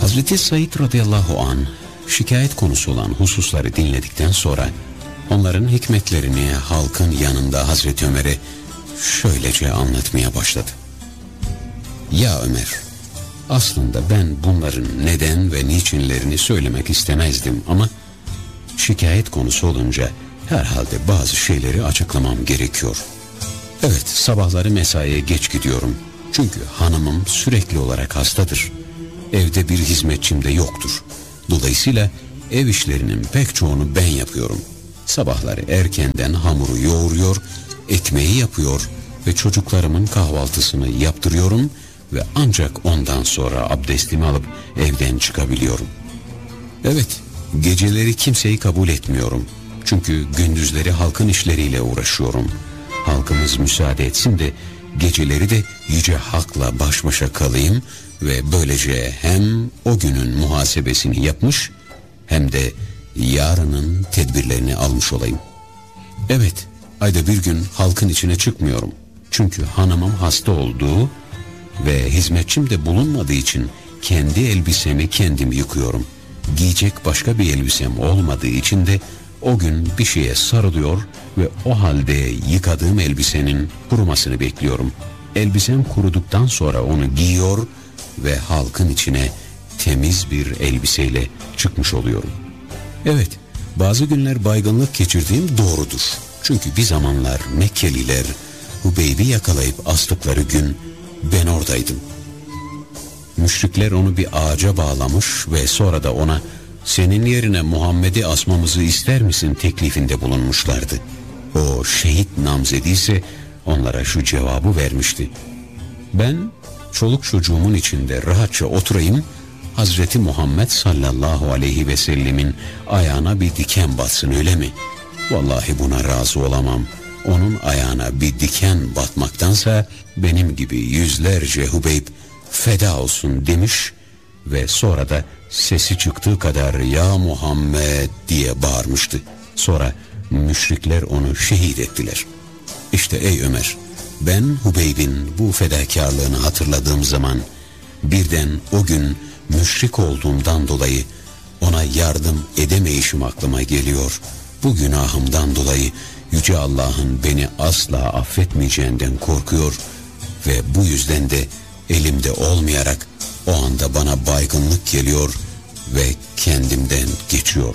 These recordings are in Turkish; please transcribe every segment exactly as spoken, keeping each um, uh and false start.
Hazreti Said radıyallahu anh şikayet konusu olan hususları dinledikten sonra onların hikmetlerini halkın yanında Hazreti Ömer'e şöylece anlatmaya başladı. Ya Ömer, aslında ben bunların neden ve niçinlerini söylemek istemezdim ama şikayet konusu olunca herhalde bazı şeyleri açıklamam gerekiyor. Evet, sabahları mesaiye geç gidiyorum. Çünkü hanımım sürekli olarak hastadır. Evde bir hizmetçim de yoktur. Dolayısıyla ev işlerinin pek çoğunu ben yapıyorum. Sabahları erkenden hamuru yoğuruyor, ekmeği yapıyor ve çocuklarımın kahvaltısını yaptırıyorum ve ancak ondan sonra abdestimi alıp evden çıkabiliyorum. Evet, geceleri kimseyi kabul etmiyorum. Çünkü gündüzleri halkın işleriyle uğraşıyorum. Halkımız müsaade etsin de geceleri de yüce hakla baş başa kalayım ve böylece hem o günün muhasebesini yapmış hem de yarının tedbirlerini almış olayım. Evet, ayda bir gün halkın içine çıkmıyorum. Çünkü hanımım hasta olduğu ve hizmetçim de bulunmadığı için kendi elbisemi kendim yıkıyorum. Giyecek başka bir elbisem olmadığı için de o gün bir şeye sarılıyor ve o halde yıkadığım elbisenin kurumasını bekliyorum. Elbisem kuruduktan sonra onu giyiyor ve halkın içine temiz bir elbiseyle çıkmış oluyorum. Evet, bazı günler baygınlık geçirdiğim doğrudur. Çünkü bir zamanlar Mekkeliler Hubeyb'i yakalayıp astıkları gün ben oradaydım. Müşrikler onu bir ağaca bağlamış ve sonra da ona senin yerine Muhammed'i asmamızı ister misin teklifinde bulunmuşlardı. O şehit namzedi ise onlara şu cevabı vermişti. Ben çoluk çocuğumun içinde rahatça oturayım, Hazreti Muhammed sallallahu aleyhi ve sellemin ayağına bir diken batsın, öyle mi? Vallahi buna razı olamam. Onun ayağına bir diken batmaktansa benim gibi yüzlerce Hubeyb feda olsun demiş ve sonra da sesi çıktığı kadar ya Muhammed diye bağırmıştı. Sonra müşrikler onu şehit ettiler. İşte ey Ömer, ben Hubeyb'in bu fedakarlığını hatırladığım zaman birden o gün müşrik olduğumdan dolayı ona yardım edemeyişim aklıma geliyor. Bu günahımdan dolayı Yüce Allah'ın beni asla affetmeyeceğinden korkuyor ve bu yüzden de elimde olmayarak o anda bana baygınlık geliyor ve kendimden geçiyor.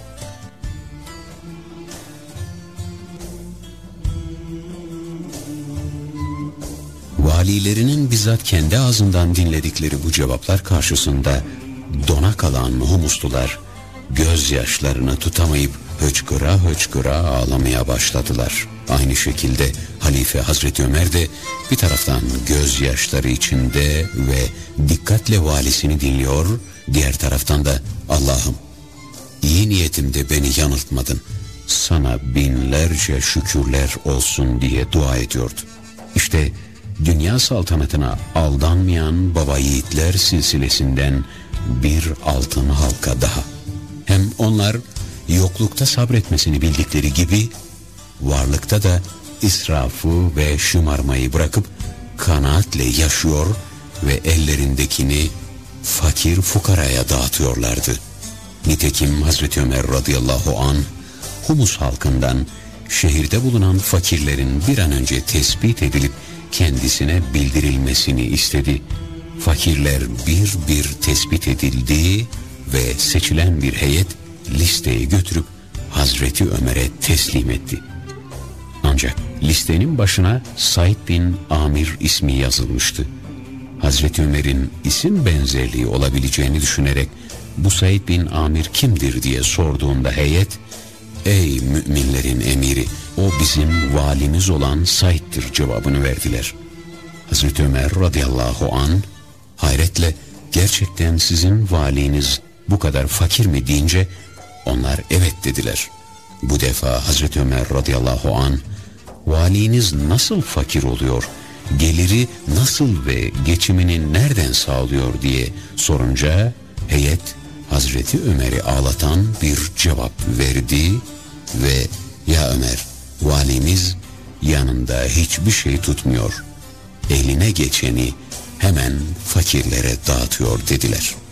Valilerinin bizzat kendi ağzından dinledikleri bu cevaplar karşısında dona kalan humuslular gözyaşlarını tutamayıp hıçkıra hıçkıra ağlamaya başladılar. Aynı şekilde Halife Hazreti Ömer de bir taraftan gözyaşları içinde ve dikkatle valisini dinliyor, diğer taraftan da Allah'ım iyi niyetimde beni yanıltmadın, sana binlerce şükürler olsun diye dua ediyordu. İşte dünya saltanatına aldanmayan baba yiğitler silsilesinden bir altın halka daha. Hem onlar yoklukta sabretmesini bildikleri gibi varlıkta da israfı ve şımarmayı bırakıp kanaatle yaşıyor ve ellerindekini fakir fukaraya dağıtıyorlardı. Nitekim Hazreti Ömer radıyallahu anh Humus halkından şehirde bulunan fakirlerin bir an önce tespit edilip kendisine bildirilmesini istedi. Fakirler bir bir tespit edildi ve seçilen bir heyet listeyi götürüp Hazreti Ömer'e teslim etti. Ancak listenin başına Said bin Amir ismi yazılmıştı. Hazreti Ömer'in isim benzerliği olabileceğini düşünerek bu Said bin Amir kimdir diye sorduğunda heyet, ey müminlerin emiri, o bizim valimiz olan Said'dir cevabını verdiler. Hazreti Ömer radıyallahu anh hayretle gerçekten sizin valiniz bu kadar fakir mi deyince onlar evet dediler. Bu defa Hazreti Ömer radıyallahu anh valiniz nasıl fakir oluyor, geliri nasıl ve geçimini nereden sağlıyor diye sorunca heyet Hazreti Ömer'i ağlatan bir cevap verdi ve ya Ömer, valimiz yanında hiçbir şey tutmuyor, eline geçeni hemen fakirlere dağıtıyor dediler.